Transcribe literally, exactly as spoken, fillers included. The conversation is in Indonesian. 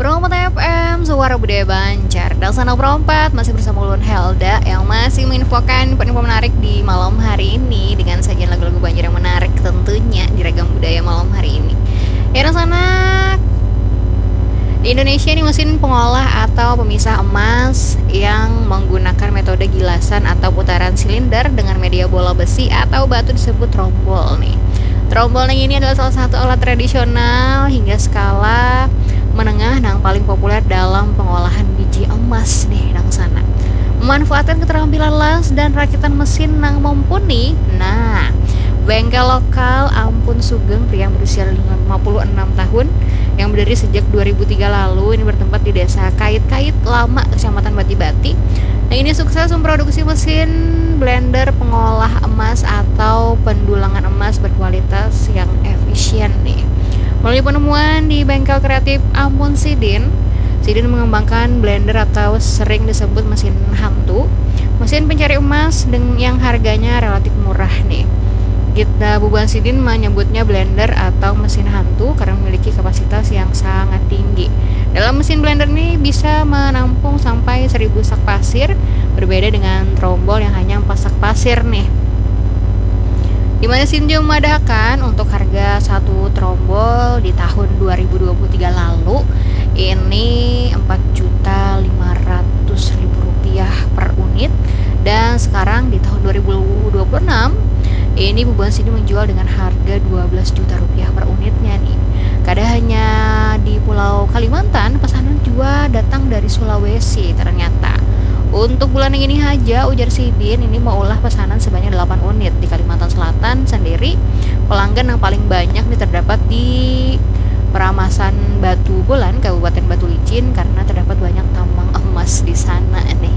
Perompat F M, suara budaya Banjar. Dan sana perompat masih bersama Ulun Helda yang masih menginfokan info-info menarik di malam hari ini dengan sajian lagu-lagu Banjar yang menarik tentunya di ragam budaya malam hari ini. Ya dan sana di Indonesia ini mesin pengolah atau pemisah emas yang menggunakan metode gilasan atau putaran silinder dengan media bola besi atau batu disebut trombol nih. Trombol ini adalah salah satu alat tradisional hingga skala menengah yang paling populer dalam pengolahan biji emas nih nang sana. Memanfaatkan keterampilan las dan rakitan mesin nang mumpuni. Nah, bengkel lokal Ampun Sugeng pria berusia lima puluh enam tahun yang berdiri sejak dua ribu tiga lalu ini bertempat di desa Kait-Kait Lama, Kecamatan Bati-Bati. Nah, ini sukses memproduksi mesin blender pengolah emas atau pendulangan emas berkualitas yang efisien nih. Melalui penemuan di bengkel kreatif Ampun Sidin, Sidin mengembangkan blender atau sering disebut mesin hantu, mesin pencari emas yang harganya relatif murah nih. Kita Buban Sidin menyebutnya blender atau mesin hantu karena memiliki kapasitas yang sangat tinggi. Dalam mesin blender ini bisa menampung sampai seribu sak pasir, berbeda dengan trombol yang hanya empat sak pasir nih. Di mana Sinjo memadahkan untuk harga satu trombol di tahun dua ribu dua puluh tiga lalu ini empat juta lima ratus ribu rupiah per unit, dan sekarang di tahun dua ribu dua puluh enam ini Buban Sidin menjual dengan harga dua belas juta rupiah per unitnya nih. Kada hanya di Pulau Kalimantan, pesanan juga datang dari Sulawesi ternyata. Untuk bulan ini aja, ujar Sidin ini mau ulah pesanan sebanyak delapan unit. Di Kalimantan Selatan sendiri, pelanggan yang paling banyak nih terdapat di Peramasan Batu Bolan, Kabupaten Batu Licin, karena terdapat banyak